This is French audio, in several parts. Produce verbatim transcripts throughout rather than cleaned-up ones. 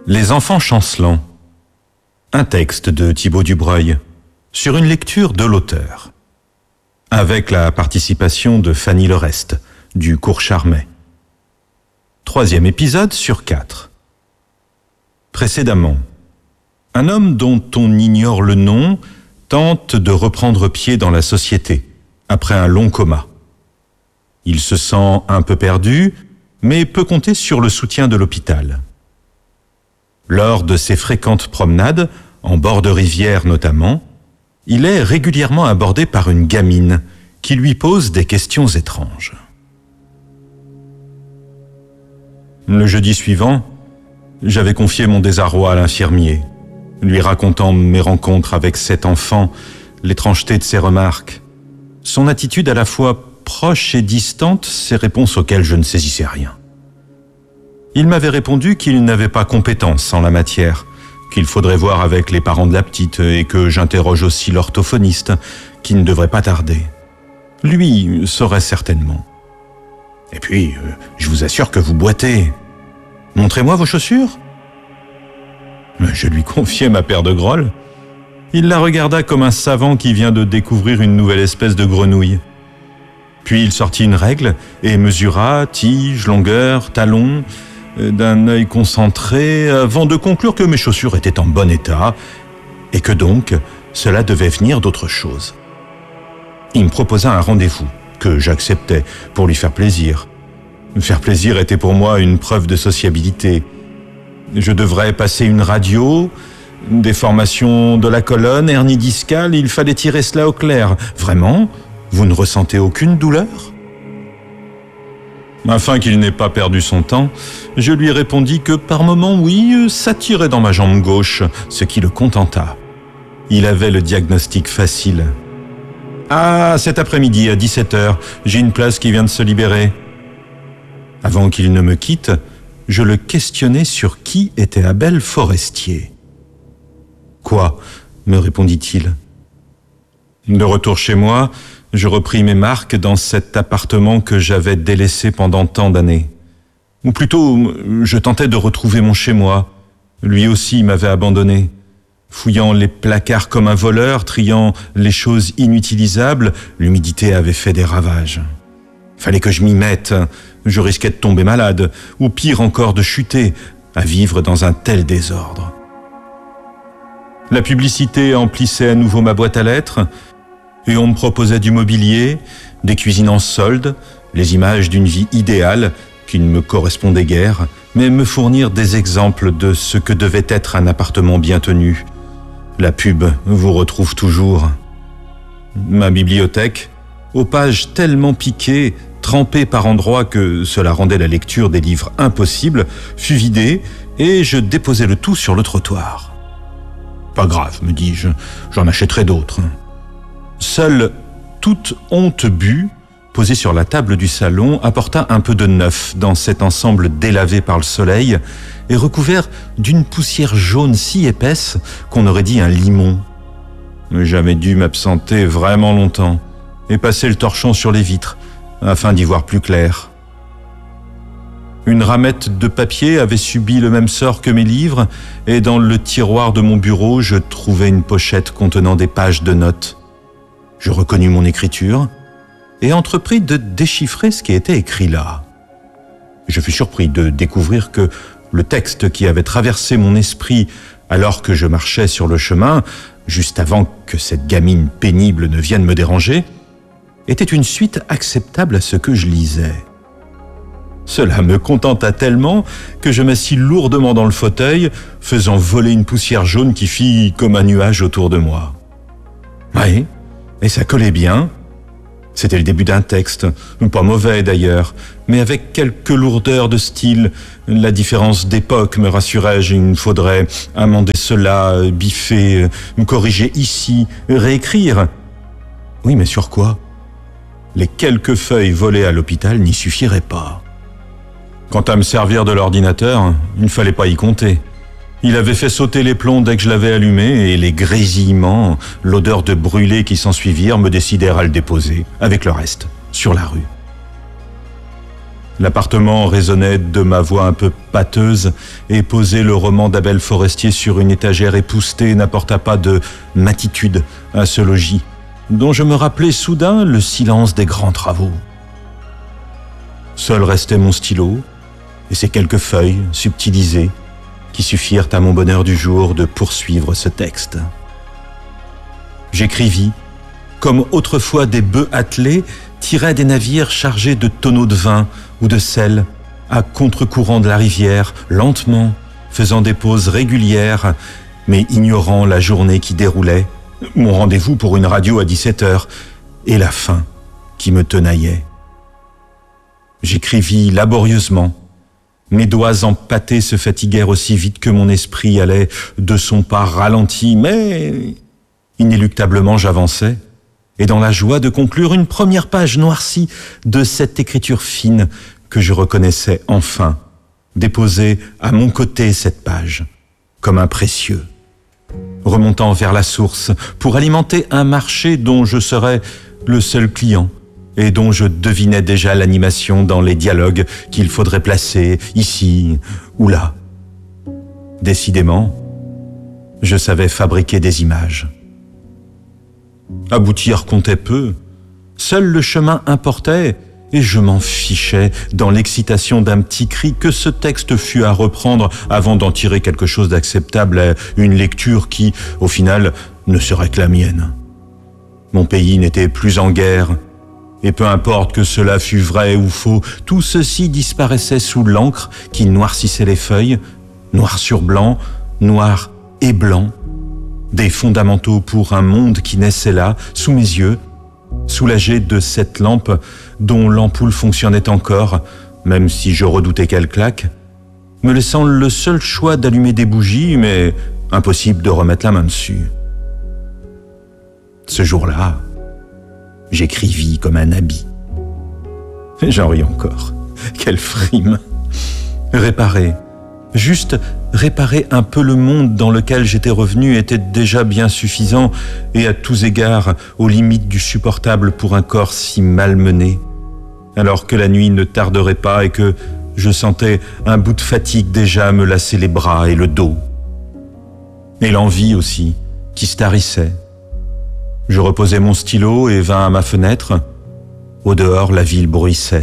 Les enfants chancelants. Un texte de Thibaut Dubreuil, sur une lecture de l'auteur, avec la participation de Fanny Lereste, du Cours Charmet. Troisième épisode sur quatre. Précédemment, un homme dont on ignore le nom tente de reprendre pied dans la société, après un long coma. Il se sent un peu perdu, mais peut compter sur le soutien de l'hôpital. Lors de ses fréquentes promenades, en bord de rivière notamment, il est régulièrement abordé par une gamine qui lui pose des questions étranges. Le jeudi suivant, j'avais confié mon désarroi à l'infirmier, lui racontant mes rencontres avec cet enfant, l'étrangeté de ses remarques, son attitude à la fois proche et distante, ses réponses auxquelles je ne saisissais rien. Il m'avait répondu qu'il n'avait pas compétence en la matière, qu'il faudrait voir avec les parents de la petite et que j'interroge aussi l'orthophoniste, qui ne devrait pas tarder. Lui saurait certainement. Et puis, euh, je vous assure que vous boitez. Montrez-moi vos chaussures. Je lui confiai ma paire de grolles. Il la regarda comme un savant qui vient de découvrir une nouvelle espèce de grenouille. Puis il sortit une règle et mesura tige, longueur, talon, d'un œil concentré, avant de conclure que mes chaussures étaient en bon état et que donc cela devait venir d'autre chose. Il me proposa un rendez-vous que j'acceptais pour lui faire plaisir. Faire plaisir était pour moi une preuve de sociabilité. Je devrais passer une radio, déformation de la colonne, hernie discale, il fallait tirer cela au clair. Vraiment ? Vous ne ressentez aucune douleur ? Afin qu'il n'ait pas perdu son temps, je lui répondis que par moments, oui, ça tirait dans ma jambe gauche, ce qui le contenta. Il avait le diagnostic facile. « Ah, cet après-midi à dix-sept heures, j'ai une place qui vient de se libérer. » Avant qu'il ne me quitte, je le questionnai sur qui était Abel Forestier. « Quoi ?» me répondit-il. De retour chez moi, je repris mes marques dans cet appartement que j'avais délaissé pendant tant d'années. Ou plutôt, je tentais de retrouver mon chez-moi. Lui aussi m'avait abandonné. Fouillant les placards comme un voleur, triant les choses inutilisables, l'humidité avait fait des ravages. Fallait que je m'y mette, je risquais de tomber malade, ou pire encore de chuter, à vivre dans un tel désordre. La publicité emplissait à nouveau ma boîte à lettres, et on me proposait du mobilier, des cuisines en solde, les images d'une vie idéale qui ne me correspondait guère, mais me fournir des exemples de ce que devait être un appartement bien tenu. La pub vous retrouve toujours. Ma bibliothèque, aux pages tellement piquées, trempées par endroits que cela rendait la lecture des livres impossible, fut vidée et je déposai le tout sur le trottoir. Pas grave, me dis-je, j'en achèterai d'autres. Seule toute honte bue, posée sur la table du salon, apporta un peu de neuf dans cet ensemble délavé par le soleil et recouvert d'une poussière jaune si épaisse qu'on aurait dit un limon. J'avais dû m'absenter vraiment longtemps et passer le torchon sur les vitres afin d'y voir plus clair. Une ramette de papier avait subi le même sort que mes livres et dans le tiroir de mon bureau, je trouvai une pochette contenant des pages de notes. Je reconnus mon écriture et entrepris de déchiffrer ce qui était écrit là. Je fus surpris de découvrir que le texte qui avait traversé mon esprit alors que je marchais sur le chemin, juste avant que cette gamine pénible ne vienne me déranger, était une suite acceptable à ce que je lisais. Cela me contenta tellement que je m'assis lourdement dans le fauteuil, faisant voler une poussière jaune qui fit comme un nuage autour de moi. Oui, et ça collait bien. C'était le début d'un texte, pas mauvais d'ailleurs, mais avec quelques lourdeurs de style. La différence d'époque me rassurait, il me faudrait amender cela, biffer, me corriger ici, réécrire. Oui, mais sur quoi ? Les quelques feuilles volées à l'hôpital n'y suffiraient pas. Quant à me servir de l'ordinateur, il ne fallait pas y compter. Il avait fait sauter les plombs dès que je l'avais allumé et les grésillements, l'odeur de brûlé qui s'ensuivirent me décidèrent à le déposer, avec le reste, sur la rue. L'appartement résonnait de ma voix un peu pâteuse et poser le roman d'Abel Forestier sur une étagère époustée n'apporta pas de matitude à ce logis, dont je me rappelais soudain le silence des grands travaux. Seul restait mon stylo et ces quelques feuilles subtilisées qui suffirent à mon bonheur du jour de poursuivre ce texte. J'écrivis, comme autrefois des bœufs attelés tiraient des navires chargés de tonneaux de vin ou de sel, à contre-courant de la rivière, lentement, faisant des pauses régulières, mais ignorant la journée qui déroulait, mon rendez-vous pour une radio à dix-sept heures, et la faim qui me tenaillait. J'écrivis laborieusement. Mes doigts empâtés se fatiguèrent aussi vite que mon esprit allait de son pas ralenti, mais inéluctablement j'avançais, et dans la joie de conclure une première page noircie de cette écriture fine que je reconnaissais enfin, déposer à mon côté cette page, comme un précieux, remontant vers la source pour alimenter un marché dont je serais le seul client et dont je devinais déjà l'animation dans les dialogues qu'il faudrait placer ici ou là. Décidément, je savais fabriquer des images. Aboutir comptait peu, seul le chemin importait, et je m'en fichais dans l'excitation d'un petit cri que ce texte fut à reprendre avant d'en tirer quelque chose d'acceptable à une lecture qui, au final, ne serait que la mienne. Mon pays n'était plus en guerre, et peu importe que cela fût vrai ou faux, tout ceci disparaissait sous l'encre qui noircissait les feuilles, noir sur blanc, noir et blanc, des fondamentaux pour un monde qui naissait là, sous mes yeux, soulagé de cette lampe dont l'ampoule fonctionnait encore, même si je redoutais qu'elle claque, me laissant le seul choix d'allumer des bougies, mais impossible de remettre la main dessus. Ce jour-là, j'écrivis comme un habit. J'en ris encore. Quelle frime! Réparer, juste réparer un peu le monde dans lequel j'étais revenu était déjà bien suffisant et à tous égards aux limites du supportable pour un corps si malmené, alors que la nuit ne tarderait pas et que je sentais un bout de fatigue déjà me lasser les bras et le dos. Et l'envie aussi, qui se tarissait. Je reposai mon stylo et vins à ma fenêtre. Au dehors, la ville bruissait.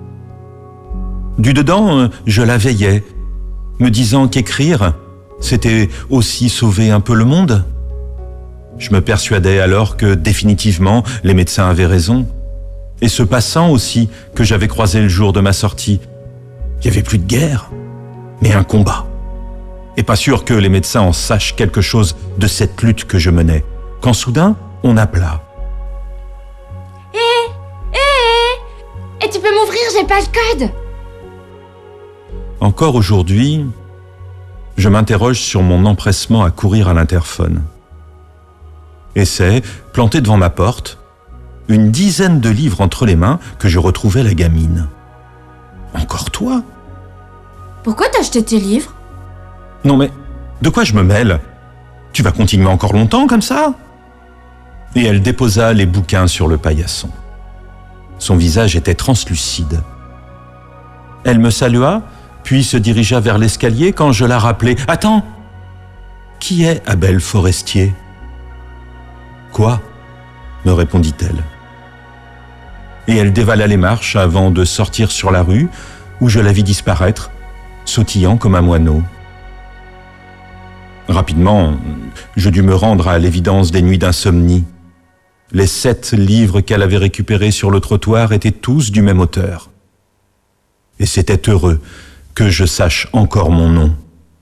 Du dedans, je la veillais, me disant qu'écrire, c'était aussi sauver un peu le monde. Je me persuadais alors que définitivement les médecins avaient raison. Et ce passant aussi que j'avais croisé le jour de ma sortie, il n'y avait plus de guerre, mais un combat. Et pas sûr que les médecins en sachent quelque chose de cette lutte que je menais, quand soudain on appela. Hé, hé, hé, et tu peux m'ouvrir, j'ai pas le code. Encore aujourd'hui, je m'interroge sur mon empressement à courir à l'interphone. Et c'est, planté devant ma porte, une dizaine de livres entre les mains que je retrouvais la gamine. Encore toi? Pourquoi t'as acheté tes livres? Non mais, de quoi je me mêle? Tu vas continuer encore longtemps comme ça? Et elle déposa les bouquins sur le paillasson. Son visage était translucide. Elle me salua, puis se dirigea vers l'escalier quand je la rappelai. « Attends! Qui est Abel Forestier ?»« Quoi ?» me répondit-elle. Et elle dévala les marches avant de sortir sur la rue, où je la vis disparaître, sautillant comme un moineau. Rapidement, je dus me rendre à l'évidence des nuits d'insomnie. Les sept livres qu'elle avait récupérés sur le trottoir étaient tous du même auteur. Et c'était heureux que je sache encore mon nom.